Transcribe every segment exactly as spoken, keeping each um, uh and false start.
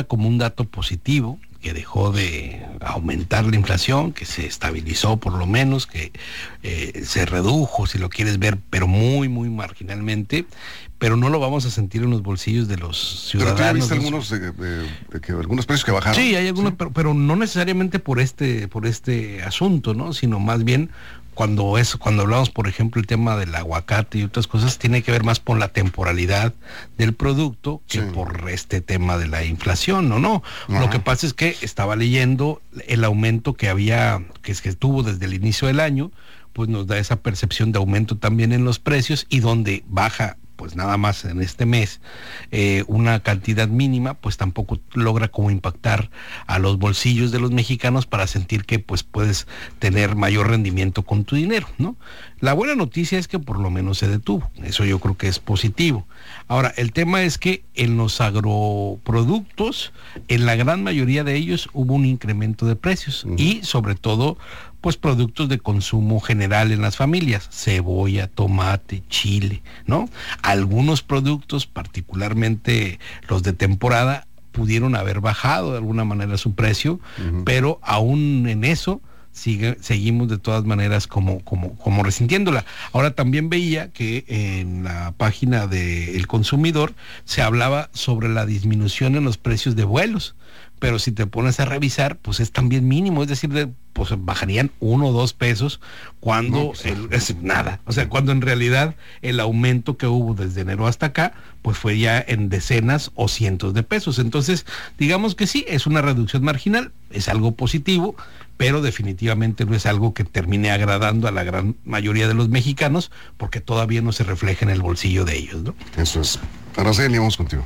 presenta como un dato positivo, que dejó de aumentar la inflación, que se estabilizó por lo menos, que eh, se redujo, si lo quieres ver, pero muy, muy marginalmente, pero no lo vamos a sentir en los bolsillos de los ciudadanos. Pero tú ya viste algunos, de, de, de que, algunos precios que bajaron. Sí, hay algunos, ¿sí? pero, pero no necesariamente por este, por este asunto, ¿no? Sino más bien cuando es, cuando hablamos, por ejemplo, el tema del aguacate y otras cosas, tiene que ver más por la temporalidad del producto que sí. por este tema de la inflación, ¿o no? Uh-huh. Lo que pasa es que estaba leyendo el aumento que había, que es que tuvo desde el inicio del año, pues nos da esa percepción de aumento también en los precios, y donde baja pues nada más en este mes eh, una cantidad mínima, pues tampoco logra como impactar a los bolsillos de los mexicanos para sentir que pues puedes tener mayor rendimiento con tu dinero, ¿no? La buena noticia es que por lo menos se detuvo, eso yo creo que es positivo. Ahora, el tema es que en los agroproductos, en la gran mayoría de ellos hubo un incremento de precios, uh-huh. y sobre todo pues productos de consumo general en las familias, cebolla, tomate, chile, ¿no? Algunos productos, particularmente los de temporada, pudieron haber bajado de alguna manera su precio, uh-huh. pero aún en eso sigue, seguimos de todas maneras como, como, como resintiéndola. Ahora también veía que en la página del consumidor se hablaba sobre la disminución en los precios de vuelos, pero si te pones a revisar, pues es también mínimo, es decir, de, pues bajarían uno o dos pesos cuando no, pues, el, es nada, o sea, cuando en realidad el aumento que hubo desde enero hasta acá, pues fue ya en decenas o cientos de pesos. Entonces, digamos que sí, es una reducción marginal, es algo positivo, pero definitivamente no es algo que termine agradando a la gran mayoría de los mexicanos, porque todavía no se refleja en el bolsillo de ellos, ¿no? Eso es. Araceli, vamos contigo.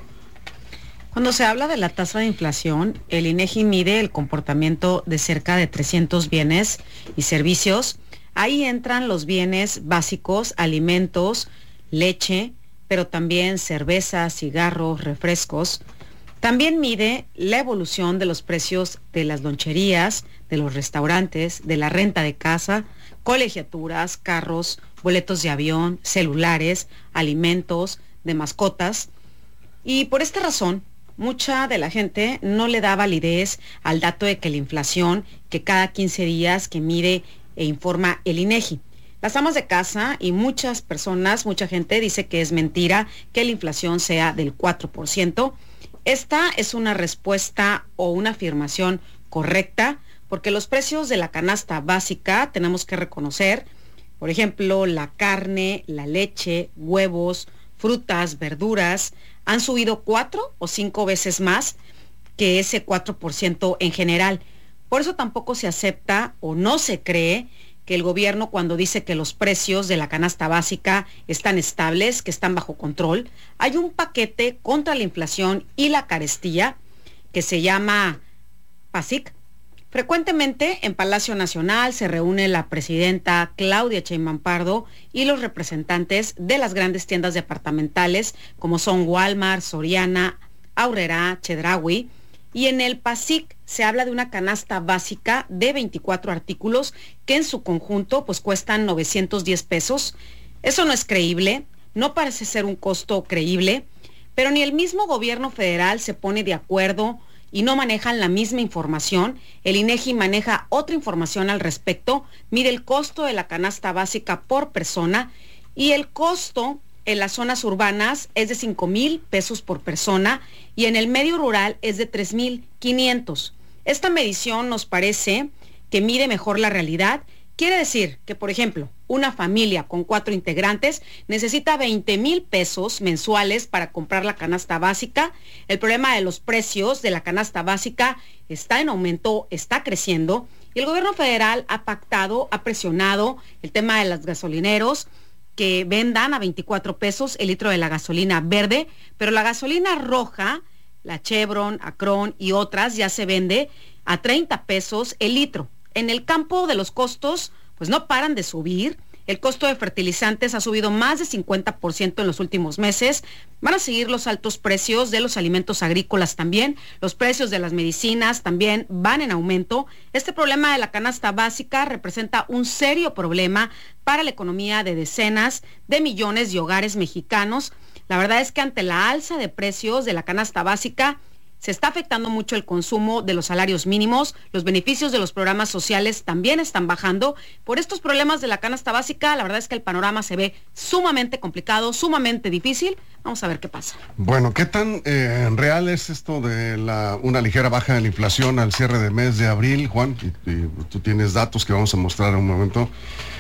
Cuando se habla de la tasa de inflación, el INEGI mide el comportamiento de cerca de trescientos bienes y servicios. Ahí entran los bienes básicos, alimentos, leche, pero también cerveza, cigarros, refrescos. También mide la evolución de los precios de las loncherías, de los restaurantes, de la renta de casa, colegiaturas, carros, boletos de avión, celulares, alimentos, de mascotas. Y por esta razón, mucha de la gente no le da validez al dato de que la inflación, que cada quince días que mide e informa el INEGI. Las amas de casa y muchas personas, mucha gente dice que es mentira que la inflación sea del cuatro por ciento. Esta es una respuesta o una afirmación correcta, porque los precios de la canasta básica tenemos que reconocer, por ejemplo, la carne, la leche, huevos, frutas, verduras, han subido cuatro o cinco veces más que ese cuatro por ciento en general. Por eso tampoco se acepta o no se cree que el gobierno, cuando dice que los precios de la canasta básica están estables, que están bajo control. Hay un paquete contra la inflación y la carestía que se llama PASIC. Frecuentemente en Palacio Nacional se reúne la presidenta Claudia Sheinbaum Pardo y los representantes de las grandes tiendas departamentales como son Walmart, Soriana, Aurrerá, Chedraui, y en el PASIC se habla de una canasta básica de veinticuatro artículos que en su conjunto pues cuestan novecientos diez pesos. Eso no es creíble, no parece ser un costo creíble, pero ni el mismo gobierno federal se pone de acuerdo y no manejan la misma información. El INEGI maneja otra información al respecto, mide el costo de la canasta básica por persona, y el costo en las zonas urbanas es de cinco mil pesos por persona y en el medio rural es de tres mil quinientos. Esta medición nos parece que mide mejor la realidad. Quiere decir que, por ejemplo, una familia con cuatro integrantes necesita veinte mil pesos mensuales para comprar la canasta básica. El problema de los precios de la canasta básica está en aumento, está creciendo, y el gobierno federal ha pactado, ha presionado el tema de los gasolineros que vendan a veinticuatro pesos el litro de la gasolina verde, pero la gasolina roja, la Chevron, Acron y otras, ya se vende a treinta pesos el litro. En el campo de los costos, pues no paran de subir. El costo de fertilizantes ha subido más de cincuenta por ciento en los últimos meses. Van a seguir los altos precios de los alimentos agrícolas también. Los precios de las medicinas también van en aumento. Este problema de la canasta básica representa un serio problema para la economía de decenas de millones de hogares mexicanos. La verdad es que ante la alza de precios de la canasta básica, se está afectando mucho el consumo de los salarios mínimos, los beneficios de los programas sociales también están bajando. Por estos problemas de la canasta básica, la verdad es que el panorama se ve sumamente complicado, sumamente difícil. Vamos a ver qué pasa. Bueno, ¿qué tan eh, real es esto de la una ligera baja de la inflación al cierre del mes de abril, Juan? Y, y tú tienes datos que vamos a mostrar en un momento.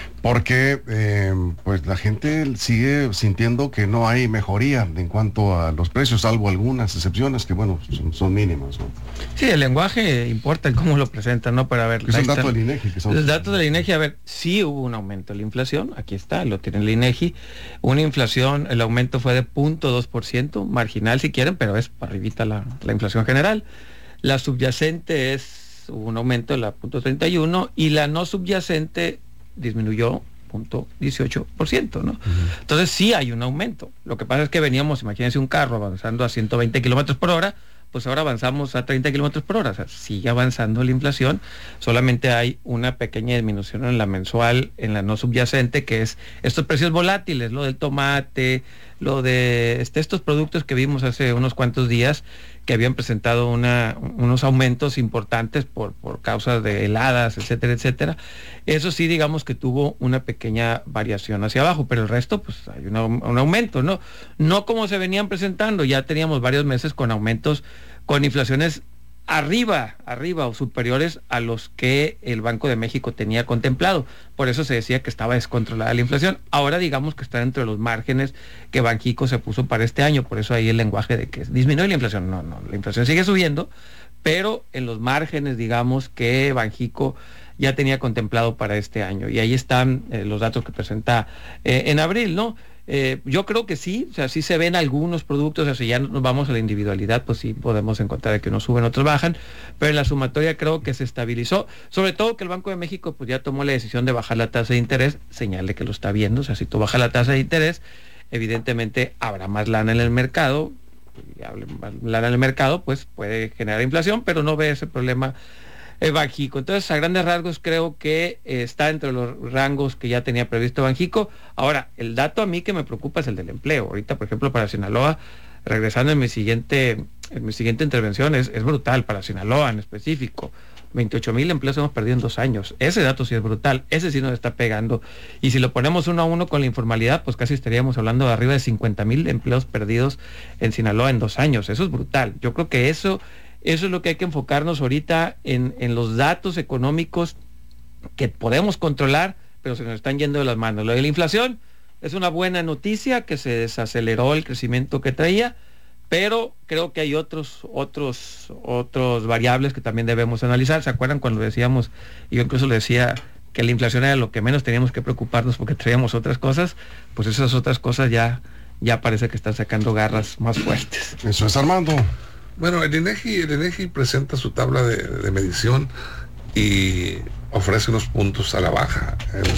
Porque eh, pues la gente sigue sintiendo que no hay mejoría en cuanto a los precios, salvo algunas excepciones que, bueno, son, son mínimas, ¿no? Sí, el lenguaje importa en cómo lo presentan, ¿no? Para ver. Es un dato del INEGI. Que son... Los datos del INEGI, a ver, sí hubo un aumento de la inflación, aquí está, lo tiene el INEGI. Una inflación, el aumento fue de cero punto dos por ciento, marginal si quieren, pero es para arribita la, la inflación general. La subyacente es un aumento de la cero punto treinta y uno y la no subyacente disminuyó cero punto dieciocho por ciento, ¿no? Uh-huh. Entonces sí hay un aumento. Lo que pasa es que veníamos, imagínense un carro avanzando a ciento veinte kilómetros por hora, pues ahora avanzamos a treinta kilómetros por hora. O sea, sigue avanzando la inflación, solamente hay una pequeña disminución en la mensual, en la no subyacente, que es estos precios volátiles, lo del tomate, lo de este, estos productos que vimos hace unos cuantos días, que habían presentado una, unos aumentos importantes por, por causa de heladas, etcétera, etcétera. Eso sí, digamos que tuvo una pequeña variación hacia abajo, pero el resto, pues hay una, un aumento, ¿no? No como se venían presentando, ya teníamos varios meses con aumentos, con inflaciones arriba, arriba o superiores a los que el Banco de México tenía contemplado. Por eso se decía que estaba descontrolada la inflación. Ahora digamos que está dentro de los márgenes que Banxico se puso para este año. Por eso ahí el lenguaje de que disminuye la inflación. No, no, la inflación sigue subiendo, pero en los márgenes, digamos, que Banxico ya tenía contemplado para este año. Y ahí están eh, los datos que presenta eh, en abril, ¿no? Eh, yo creo que sí, o sea, sí se ven algunos productos, o sea, si ya nos vamos a la individualidad, pues sí podemos encontrar que unos suben, otros bajan, pero en la sumatoria creo que se estabilizó, sobre todo que el Banco de México pues ya tomó la decisión de bajar la tasa de interés, señal de que lo está viendo, o sea, si tú bajas la tasa de interés, evidentemente habrá más lana en el mercado, y hable más lana en el mercado, pues puede generar inflación, pero no ve ese problema Eh, Banxico. Entonces, a grandes rasgos, creo que eh, está entre los rangos que ya tenía previsto Banxico. Ahora, el dato a mí que me preocupa es el del empleo. Ahorita, por ejemplo, para Sinaloa, regresando en mi siguiente, en mi siguiente intervención, es, es brutal para Sinaloa en específico. veintiocho mil empleos hemos perdido en dos años. Ese dato sí es brutal, ese sí nos está pegando. Y si lo ponemos uno a uno con la informalidad, pues casi estaríamos hablando de arriba de cincuenta mil empleos perdidos en Sinaloa en dos años. Eso es brutal. Yo creo que eso... Eso es lo que hay que enfocarnos ahorita en, en los datos económicos que podemos controlar, pero se nos están yendo de las manos. Lo de la inflación es una buena noticia, que se desaceleró el crecimiento que traía, pero creo que hay otros, otros, otros variables que también debemos analizar. ¿Se acuerdan cuando decíamos, yo incluso le decía que la inflación era lo que menos teníamos que preocuparnos porque traíamos otras cosas? Pues esas otras cosas ya, ya parece que están sacando garras más fuertes. Eso es, Armando. Bueno, el INEGI, el INEGI presenta su tabla de, de medición y ofrece unos puntos a la baja,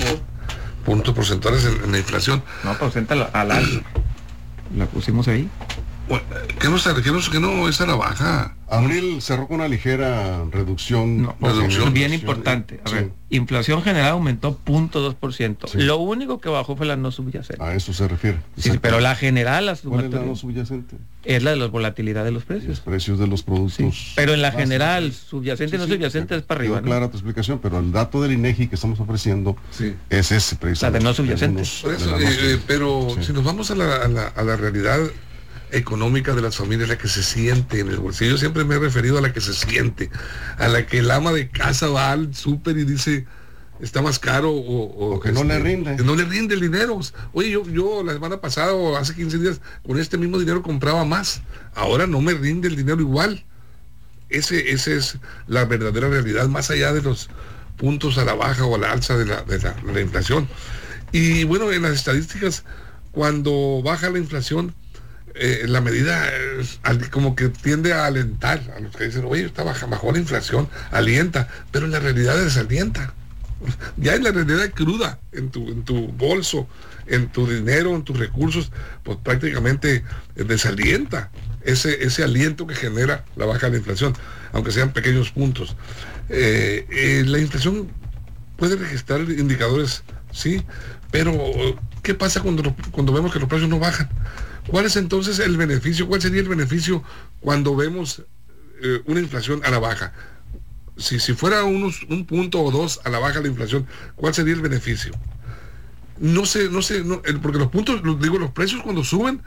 puntos porcentuales en, en la inflación. No, presenta al alza. La pusimos ahí. Bueno, ¿qué no, que no, que no es a la baja? Abril cerró con una ligera reducción. No, reducción bien importante. A ver, sí. Inflación general aumentó cero punto dos por ciento. Sí. Lo único que bajó fue la no subyacente. A eso se refiere. Sí, pero la general, la ¿cuál es la no subyacente? Es la de la volatilidad de los precios. Los precios de los productos. Sí. Pero en la general, subyacente y sí, no subyacente sí, es para arriba. ¿no? Clara tu explicación, pero el dato del INEGI que estamos ofreciendo sí. es ese precisamente. La de no subyacente. Por eso, eh, eh, pero sí. si nos vamos a la, a la, a la realidad económica de las familias, la que se siente en el bolsillo. Yo siempre me he referido a la que se siente, a la que el ama de casa va al súper y dice está más caro o, o, o que este, no le rinde que no le rinde el dinero. Oye, yo, yo la semana pasada o hace quince días con este mismo dinero compraba más, ahora no me rinde el dinero igual. Ese, ese es la verdadera realidad, más allá de los puntos a la baja o a la alza de la, de la, de la inflación. Y bueno, en las estadísticas, cuando baja la inflación, Eh, la medida eh, como que tiende a alentar a los que dicen, oye, está baja, bajó la inflación, alienta, pero en la realidad desalienta. Ya en la realidad cruda, en tu, en tu bolso, en tu dinero, en tus recursos, pues prácticamente eh, desalienta ese, ese aliento que genera la baja de la inflación, aunque sean pequeños puntos. Eh, eh, la inflación puede registrar indicadores, sí, pero ¿qué pasa cuando, cuando vemos que los precios no bajan? ¿Cuál es entonces el beneficio? ¿Cuál sería el beneficio cuando vemos eh, una inflación a la baja. Si, si fuera unos, un punto o dos a la baja la inflación, ¿cuál sería el beneficio? No sé, no sé, no, el, porque los puntos, los, digo, los precios cuando suben,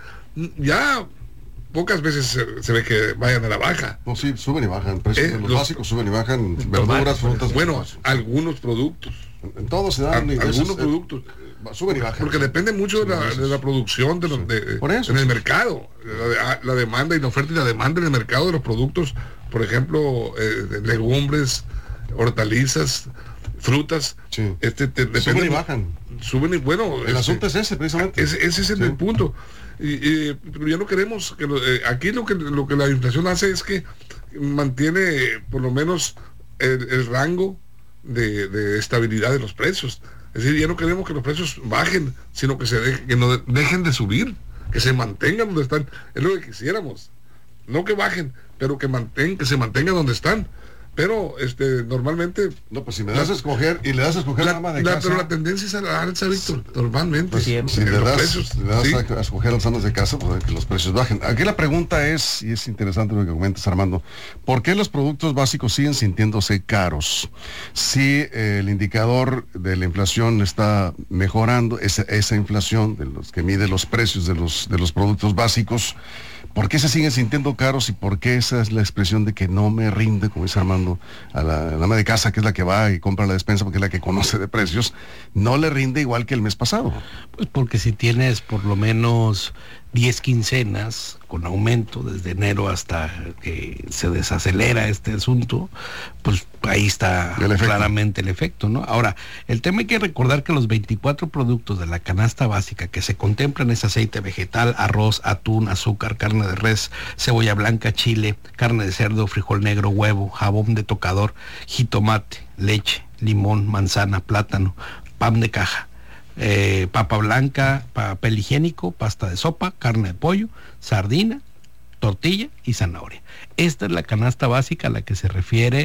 ya pocas veces se, se ve que vayan a la baja. No, sí, suben y bajan. Precios Eh, de los, los- básicos suben y bajan. Verduras, frutas. Bueno, básicos. algunos productos, en, en todo se a- dan ingresos, algunos eh, productos. suben y bajan. Porque depende mucho de la, de la producción de los- de- Por eso, en el sí. mercado, la, la demanda y la oferta y la demanda en el mercado de los productos, por ejemplo, eh, de legumbres, hortalizas, frutas, Sí. este, te- Suben depende- y bajan. Suben y bueno, El este, asunto es ese, precisamente. ese, ese es el, Sí. el punto. Y, y, pero ya no queremos que lo- eh, aquí lo que lo que la inflación hace es que mantiene eh, por lo menos el, el rango de, de estabilidad de los precios. Es decir, ya no queremos que los precios bajen, sino que se deje- que no de- dejen de subir, que se mantengan donde están. Es lo que quisiéramos. No que bajen, pero que mantengan, que se mantengan donde están. Pero este normalmente No, pues si me das a escoger y le das a escoger la, la ama de la- casa. pero la tendencia es a la alza, Víctor, normalmente. Pues, Siempre. si En le los das, precios, le das sí. a, a escoger a las amas de casa, pues que los precios bajen. Aquí la pregunta es, y es interesante lo que comentas, Armando, ¿por qué los productos básicos siguen sintiéndose caros? Si eh, el indicador de la inflación está mejorando, esa, esa inflación de los que mide los precios de los, de los productos básicos, ¿por qué se siguen sintiendo caros y por qué esa es la expresión de que no me rinde, como dice Armando, a la, a la ama de casa, que es la que va y compra la despensa porque es la que conoce de precios, no le rinde igual que el mes pasado? Pues porque si tienes por lo menos diez quincenas con aumento desde enero hasta que se desacelera este asunto, pues ahí está El efecto. claramente el efecto, ¿no? Ahora, el tema hay que recordar que los veinticuatro productos de la canasta básica que se contemplan es aceite vegetal, arroz, atún, azúcar, carne de res, cebolla blanca, chile, carne de cerdo, frijol negro, huevo, jabón de tocador, jitomate, leche, limón, manzana, plátano, pan de caja, eh, papa blanca, papel higiénico, pasta de sopa, carne de pollo, sardina, tortilla y zanahoria. Esta es la canasta básica a la que se refiere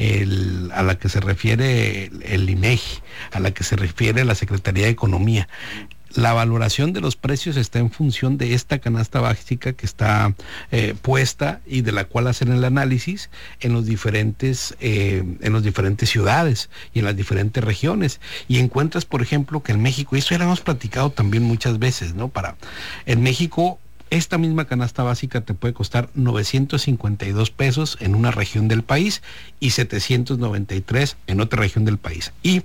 el, a la que se refiere el, el INEGI, a la que se refiere la Secretaría de Economía. La valoración de los precios está en función de esta canasta básica que está eh, puesta y de la cual hacen el análisis en los diferentes eh, en las diferentes ciudades y en las diferentes regiones, y encuentras, por ejemplo, que en México, y esto ya lo hemos platicado también muchas veces, ¿no? Para en México esta misma canasta básica te puede costar novecientos cincuenta y dos pesos en una región del país y setecientos noventa y tres en otra región del país. Y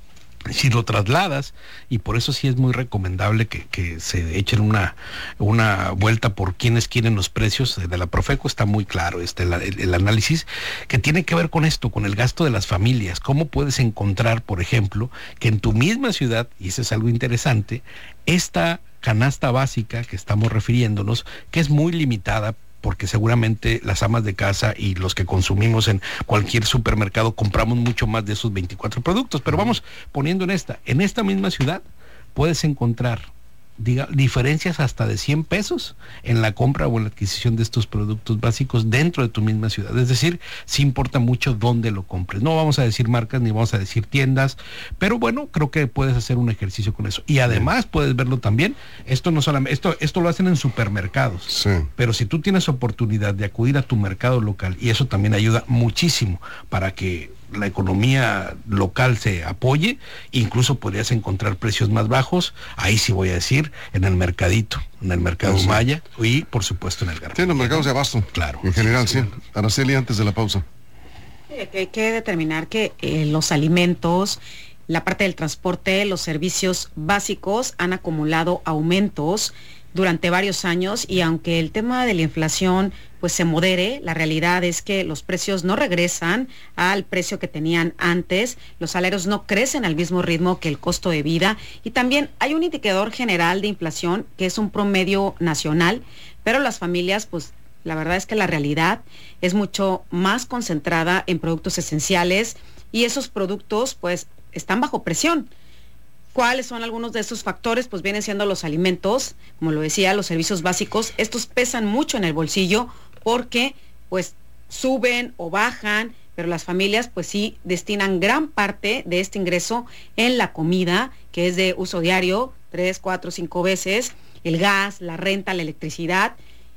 si lo trasladas, y por eso sí es muy recomendable que, que se echen una, una vuelta por quienes quieren los precios de la Profeco, está muy claro este, el, el, el análisis que tiene que ver con esto, con el gasto de las familias. ¿Cómo puedes encontrar, por ejemplo, que en tu misma ciudad, y eso es algo interesante, esta canasta básica que estamos refiriéndonos, que es muy limitada, porque seguramente las amas de casa y los que consumimos en cualquier supermercado compramos mucho más de esos veinticuatro productos, pero vamos poniendo en esta, en esta misma ciudad puedes encontrar diga, diferencias hasta de cien pesos en la compra o en la adquisición de estos productos básicos dentro de tu misma ciudad. Es decir, sí importa mucho dónde lo compres. No vamos a decir marcas ni vamos a decir tiendas, pero bueno, creo que puedes hacer un ejercicio con eso. Y además puedes verlo también, esto no solamente, esto, esto lo hacen en supermercados, Sí. pero si tú tienes oportunidad de acudir a tu mercado local, y eso también ayuda muchísimo para que la economía local se apoye, incluso podrías encontrar precios más bajos, ahí sí voy a decir, en el mercadito, en el mercado Sí. Maya y por supuesto en el García. Sí, en los mercados de abasto. Claro. En general, Sí, sí. sí. Araceli, antes de la pausa. Eh, que Hay que determinar que eh, los alimentos, la parte del transporte, los servicios básicos han acumulado aumentos durante varios años, y aunque el tema de la inflación pues se modere, la realidad es que los precios no regresan al precio que tenían antes, los salarios no crecen al mismo ritmo que el costo de vida, y también hay un indicador general de inflación que es un promedio nacional, pero las familias pues la verdad es que la realidad es mucho más concentrada en productos esenciales, y esos productos pues están bajo presión. ¿Cuáles son algunos de estos factores? Pues vienen siendo los alimentos, como lo decía, los servicios básicos. Estos pesan mucho en el bolsillo porque pues suben o bajan, pero las familias pues sí destinan gran parte de este ingreso en la comida, que es de uso diario, tres, cuatro, cinco veces, el gas, la renta, la electricidad.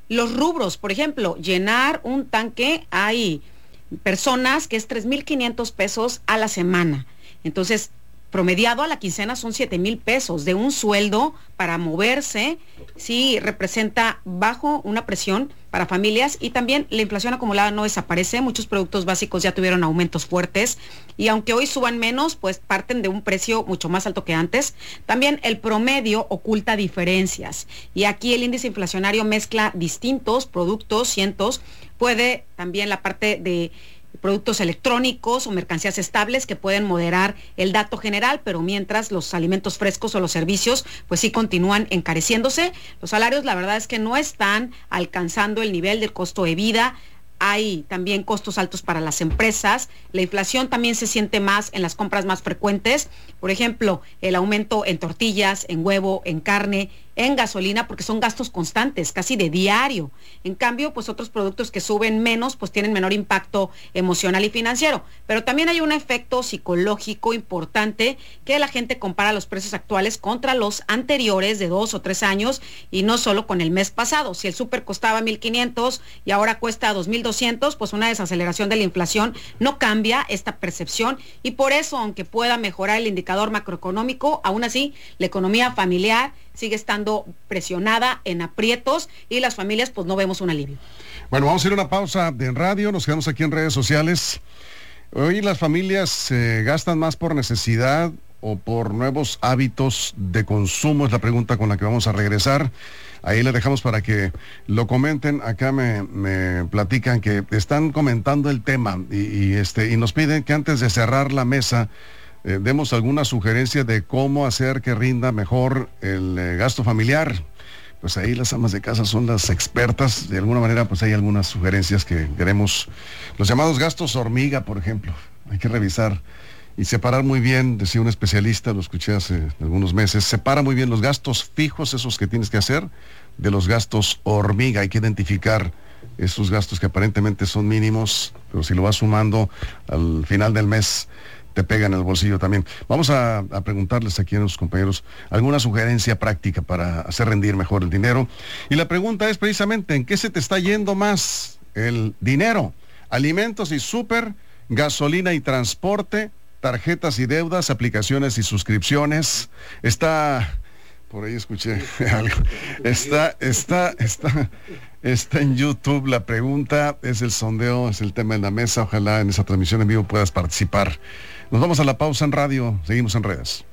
los rubros, por ejemplo, llenar un tanque, hay personas que es tres mil quinientos pesos a la semana. Entonces, promediado a la quincena son siete mil pesos de un sueldo para moverse, sí representa bajo una presión para familias, y también la inflación acumulada no desaparece, muchos productos básicos ya tuvieron aumentos fuertes y aunque hoy suban menos, pues parten de un precio mucho más alto que antes. También el promedio oculta diferencias y aquí el índice inflacionario mezcla distintos productos, cientos, puede también la parte de productos electrónicos o mercancías estables que pueden moderar el dato general, pero mientras los alimentos frescos o los servicios pues sí continúan encareciéndose. Los salarios la verdad es que no están alcanzando el nivel del costo de vida. Hay también costos altos para las empresas. La inflación también se siente más en las compras más frecuentes. Por ejemplo, el aumento en tortillas, en huevo, en carne, en gasolina, porque son gastos constantes, casi de diario. En cambio, pues otros productos que suben menos, pues tienen menor impacto emocional y financiero. Pero también hay un efecto psicológico importante, que la gente compara los precios actuales contra los anteriores de dos o tres años y no solo con el mes pasado. Si el súper costaba mil quinientos y ahora cuesta dos mil doscientos, pues una desaceleración de la inflación no cambia esta percepción y por eso, aunque pueda mejorar el indicador macroeconómico, aún así la economía familiar sigue estando presionada, en aprietos, y las familias pues no vemos un alivio. Bueno, vamos a ir a una pausa de radio, nos quedamos aquí en redes sociales. Hoy las familias eh, gastan más por necesidad o por nuevos hábitos de consumo, es la pregunta con la que vamos a regresar. Ahí le dejamos para que lo comenten. Acá me, me platican que están comentando el tema y, y, este, y nos piden que antes de cerrar la mesa Eh, demos alguna sugerencia de cómo hacer que rinda mejor el eh, gasto familiar. Pues ahí las amas de casa son las expertas. De alguna manera, pues hay algunas sugerencias que queremos. Los llamados gastos hormiga, por ejemplo. Hay que revisar y separar muy bien, decía un especialista, lo escuché hace algunos meses, separa muy bien los gastos fijos, esos que tienes que hacer, de los gastos hormiga. Hay que identificar esos gastos que aparentemente son mínimos, pero si lo vas sumando al final del mes, te pega en el bolsillo también. Vamos a, a preguntarles aquí a los compañeros alguna sugerencia práctica para hacer rendir mejor el dinero. Y la pregunta es precisamente, ¿en qué se te está yendo más el dinero? Alimentos y súper, gasolina y transporte, tarjetas y deudas, aplicaciones y suscripciones. Está, por ahí escuché algo, está, está, está... Está en YouTube la pregunta, es el sondeo, es el tema en la mesa. Ojalá en esa transmisión en vivo puedas participar. Nos vamos a la pausa en radio, seguimos en redes.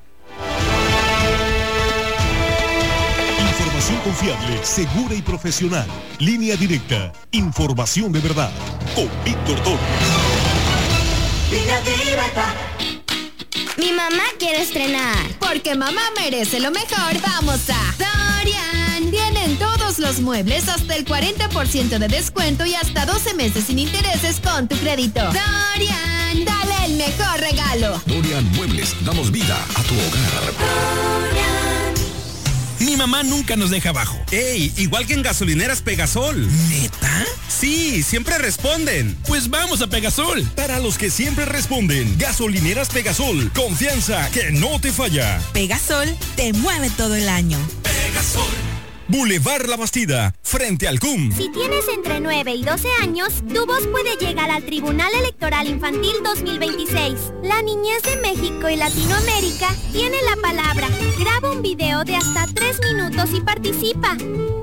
Información confiable, segura y profesional. Línea directa, información de verdad. Con Víctor Torres. Línea directa. Mi mamá quiere estrenar. Porque mamá merece lo mejor, vamos a Dorian. Tienen todos los muebles hasta el cuarenta por ciento de descuento y hasta doce meses sin intereses con tu crédito. Dorian, dale el mejor regalo. Dorian Muebles, damos vida a tu hogar. Dorian. Mi mamá nunca nos deja abajo. ¡Ey! Igual que en gasolineras Pegasol. ¿Neta? Sí, siempre responden. Pues vamos a Pegasol. Para los que siempre responden, gasolineras Pegasol. Confianza que no te falla. Pegasol te mueve todo el año. Pegasol. Boulevard La Bastida, frente al C U M. Si tienes entre nueve y doce años, tu voz puede llegar al Tribunal Electoral Infantil dos mil veintiséis. La niñez de México y Latinoamérica tiene la palabra. Graba un video de hasta tres minutos y participa.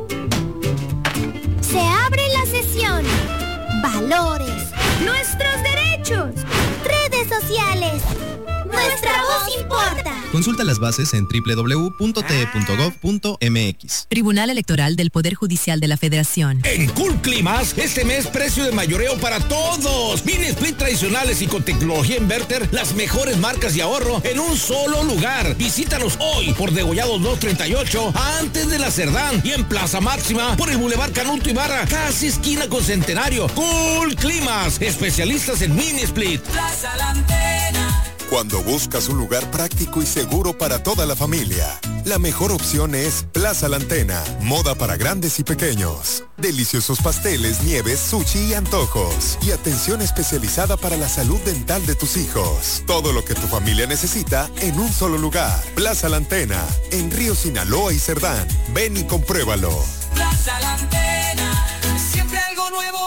Se abre la sesión. Valores. Nuestros derechos. Redes sociales. Nuestra voz importa. Consulta las bases en doble u doble u doble u punto t e punto gov punto m x. Tribunal Electoral del Poder Judicial de la Federación. En Cool Climas, este mes precio de mayoreo para todos. Mini split tradicionales y con tecnología inverter, las mejores marcas de ahorro en un solo lugar. Visítanos hoy por Degollados doscientos treinta y ocho, antes de la Cerdán, y en Plaza Máxima por el Boulevard Canuto Ibarra, casi esquina con Centenario. Cool Climas, especialistas en mini split. Plaza La Antena. Cuando buscas un lugar práctico y seguro para toda la familia, la mejor opción es Plaza La Antena. Moda para grandes y pequeños. Deliciosos pasteles, nieves, sushi y antojos. Y atención especializada para la salud dental de tus hijos. Todo lo que tu familia necesita en un solo lugar. Plaza La Antena, en Río Sinaloa y Cerdán. Ven y compruébalo. Plaza La Antena.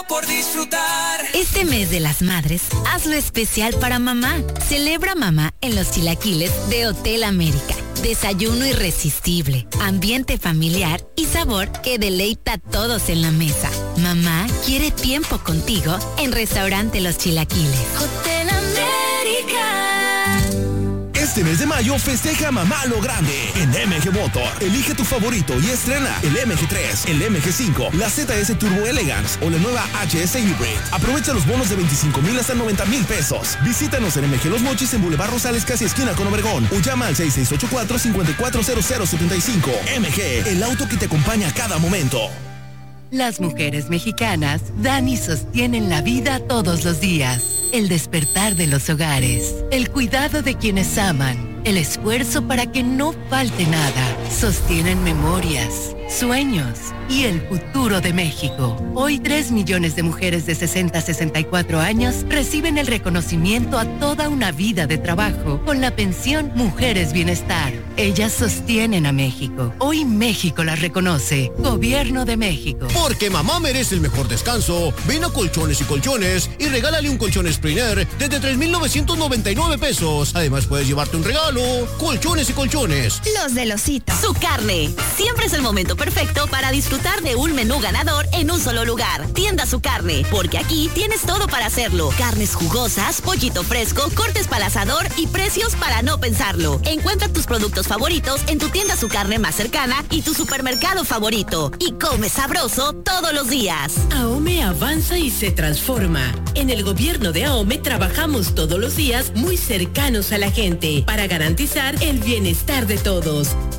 tiempo por disfrutar. Este mes de las madres, hazlo especial para mamá. Celebra mamá en los chilaquiles de Hotel América. Desayuno irresistible, ambiente familiar y sabor que deleita a todos en la mesa. Mamá quiere tiempo contigo en Restaurante Los Chilaquiles. Hotel América. Este mes de mayo festeja mamá lo grande en M G Motor. Elige tu favorito y estrena el M G tres, el M G cinco, la Z S Turbo Elegance o la nueva H S Hybrid. Aprovecha los bonos de veinticinco mil hasta noventa mil pesos. Visítanos en M G Los Mochis en Boulevard Rosales, casi esquina con Obregón, o llama al seis seis ocho cuatro, cinco cuatro cero cero siete cinco. M G, el auto que te acompaña a cada momento. Las mujeres mexicanas dan y sostienen la vida todos los días. El despertar de los hogares, el cuidado de quienes aman, el esfuerzo para que no falte nada. Sostienen memorias, sueños y el futuro de México. Hoy tres millones de mujeres de sesenta a sesenta y cuatro años reciben el reconocimiento a toda una vida de trabajo con la pensión Mujeres Bienestar. Ellas sostienen a México. Hoy México las reconoce. Gobierno de México. Porque mamá merece el mejor descanso, ven a Colchones y Colchones y regálale un colchón Spriner desde tres mil novecientos noventa y nueve pesos. Además puedes llevarte un regalo. Colchones y Colchones. Los de Losito. Su carne. Siempre es el momento perfecto para disfrutar de un menú ganador en un solo lugar. Tienda Su Carne, porque aquí tienes todo para hacerlo. Carnes jugosas, pollito fresco, cortes para asador y precios para no pensarlo. Encuentra tus productos favoritos en tu tienda Su Carne más cercana y tu supermercado favorito. Y come sabroso todos los días. AOME avanza y se transforma. En el gobierno de AOME trabajamos todos los días muy cercanos a la gente para garantizar el bienestar de todos.